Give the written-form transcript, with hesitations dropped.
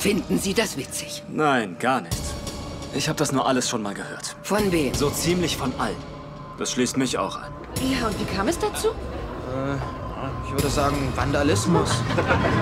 Finden Sie das witzig? Nein, gar nicht. Ich habe das nur alles schon mal gehört. Von wem? So ziemlich von allen. Das schließt mich auch ein. Ja, und wie kam es dazu? Ich würde sagen, Vandalismus.